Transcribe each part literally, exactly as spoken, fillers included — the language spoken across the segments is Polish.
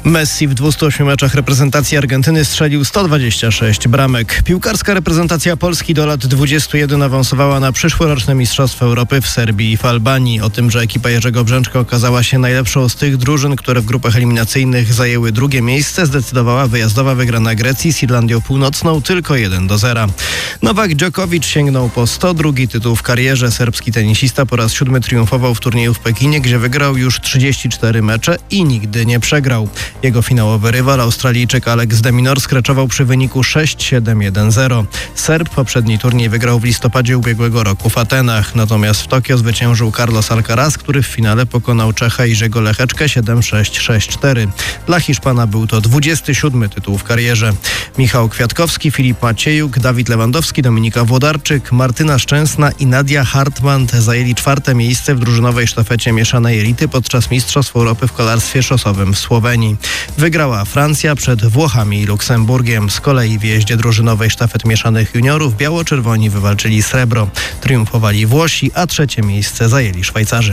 Messi w dwustu ośmiu meczach reprezentacji Argentyny strzelił sto dwadzieścia sześć bramek. Piłkarska reprezentacja Polski do lat dwudziestu jeden awansowała na przyszłoroczne Mistrzostwa Europy w Serbii i w Albanii. O tym, że ekipa Jerzego Brzęczka okazała się najlepszą z tych drużyn, które w grupach eliminacyjnych zajęły drugie miejsce, zdecydowała wyjazdowa wygrana Grecji z Irlandią Północną tylko jeden do zera. Nowak Djokovic sięgnął po sto drugi tytuł w karierze. Serbski tenisista po raz siódmy triumfował w turnieju w Pekinie, gdzie wygrał już trzydzieści cztery mecze i nigdy nie przegrał. Jego finałowy rywal, Australijczyk Alex de Minaur, skraczował przy wyniku sześć siedem jeden zero. Serb poprzedni turniej wygrał w listopadzie ubiegłego roku w Atenach. Natomiast w Tokio zwyciężył Carlos Alcaraz, który w finale pokonał Czecha Jirzego Lecheczkę siedem sześć sześć cztery. Dla Hiszpana był to dwudziesty siódmy tytuł w karierze. Michał Kwiatkowski, Filip Maciejuk, Dawid Lewandowski, Dominika Włodarczyk, Martyna Szczęsna i Nadia Hartman zajęli czwarte miejsce w drużynowej sztafecie mieszanej elity podczas Mistrzostw Europy w kolarstwie szosowym w Słowenii. Wygrała Francja przed Włochami i Luksemburgiem. Z kolei w jeździe drużynowej sztafet mieszanych juniorów biało-czerwoni wywalczyli srebro. Triumfowali Włosi, a trzecie miejsce zajęli Szwajcarzy.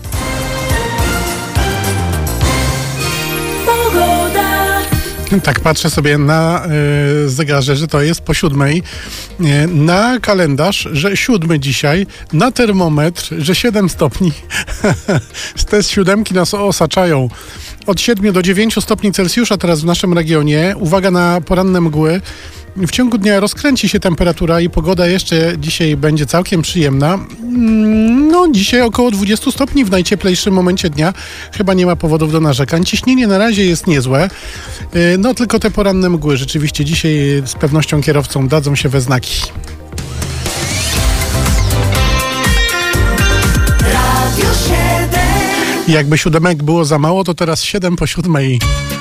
Tak, patrzę sobie na y, zegarze, że to jest po siódmej, y, na kalendarz, że siódmy dzisiaj, na termometr, że siedem stopni. Te siódemki nas osaczają od siedmiu do dziewięciu stopni Celsjusza teraz w naszym regionie. Uwaga na poranne mgły. W ciągu dnia rozkręci się temperatura i pogoda jeszcze dzisiaj będzie całkiem przyjemna. No, dzisiaj około dwudziestu stopni w najcieplejszym momencie dnia. Chyba nie ma powodów do narzekań. Ciśnienie na razie jest niezłe. No, tylko te poranne mgły rzeczywiście dzisiaj z pewnością kierowcom dadzą się we znaki. Jakby siódemek było za mało, to teraz siedem po siódmej.